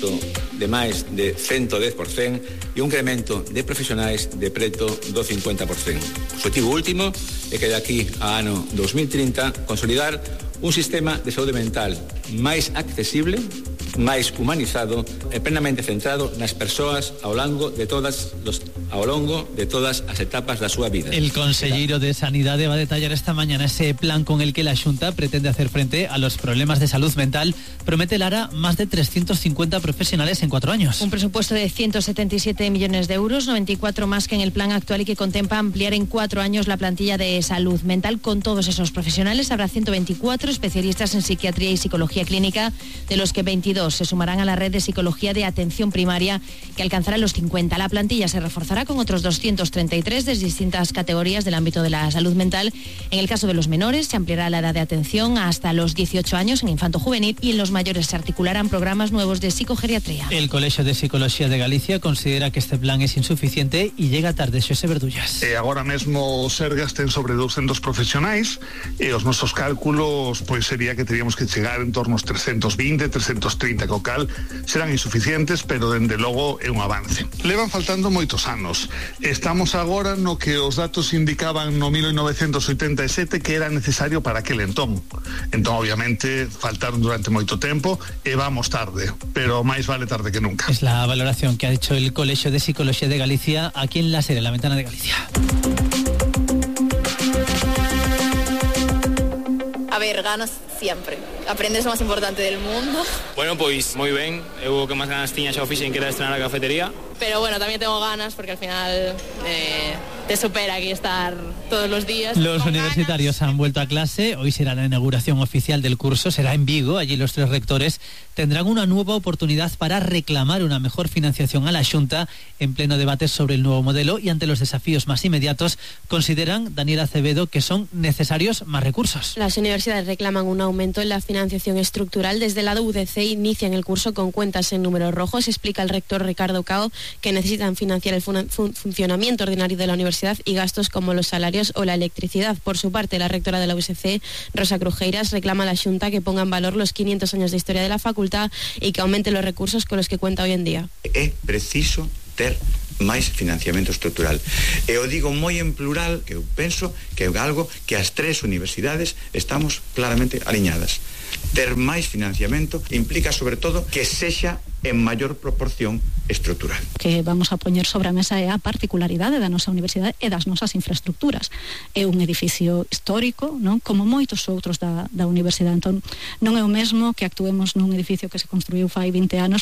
de máis de 110% e un incremento de profesionais de preto do 50%. O objetivo último é que de aquí a ano 2030 consolidar un sistema de saúde mental máis accesible, máis humanizado e plenamente centrado nas persoas ao longo de todas as etapas da súa vida. El conselleiro de Sanidade va a detallar esta mañana ese plan con el que la Xunta pretende hacer frente a los problemas de salud mental. Promete Lara más de 350 profesionales en 4 años. Un presupuesto de 177 millones de euros, 94 más que en el plan actual y que contempla ampliar en 4 años la plantilla de salud mental. Con todos esos profesionales habrá 124 especialistas en psiquiatría y psicología clínica, de los que 22 se sumarán a la red de psicología de atención primaria, que alcanzará los 50. La plantilla se reforzará con otros 233 de distintas categorías del ámbito de la salud mental. En el caso de los menores se ampliará la edad de atención hasta los 18 años en infanto-juvenil, y en los mayores se articularán programas nuevos de psicogeriatría. El Colegio de Psicología de Galicia considera que este plan es insuficiente y llega tarde. Xosé Verdullas. Agora mesmo o Sergas ten sobre 200 profesionais e os nosos cálculos pois sería que teríamos que chegar en torno aos 320, 330, co cal serán insuficientes, pero dende logo é un avance. Levan faltando moitos anos. Estamos agora no que os datos indicaban no 1987 que era necesario para aquel entón. Entón, obviamente, faltaron durante moito tempo e vamos tarde, pero máis vale tarde que nunca. Es la valoración que ha hecho el Colegio de Psicología de Galicia aquí en la SER, La Ventana de Galicia. A ver, ganas siempre. Aprendes lo más importante del mundo. Bueno, pois moi ben. Eu o que máis ganas tiña xa o fixen, que era estrenar a cafetería. Pero bueno, también tengo ganas porque al final te supera aquí estar todos los días. Los universitarios han vuelto a clase. Hoy será la inauguración oficial del curso. Será en Vigo. Allí los 3 rectores tendrán una nueva oportunidad para reclamar una mejor financiación a la Xunta en pleno debate sobre el nuevo modelo, y ante los desafíos más inmediatos consideran, Daniel Acevedo, que son necesarios más recursos. Las universidades reclaman un aumento en la financiación estructural. Desde la UDC inician el curso con cuentas en números rojos. Explica el rector Ricardo Cao que necesitan financiar el funcionamiento ordinario de la universidad y gastos como los salarios o la electricidad. Por su parte, la rectora de la USC, Rosa Crujeiras, reclama a la Xunta que ponga en valor los 500 años de historia de la facultad y que aumente los recursos con los que cuenta hoy en día. É preciso ter máis financiamento estrutural. E o digo moi en plural, que eu penso que é algo que as 3 universidades estamos claramente aliñadas. Ter máis financiamento implica, sobre todo, que sexa en maior proporción estrutural. Que vamos a poñer sobre a mesa é a particularidade da nosa universidade e das nosas infraestructuras. É un edificio histórico, non? Como moitos outros da universidade. Entón, non é o mesmo que actuemos nun edificio que se construiu fai 20 anos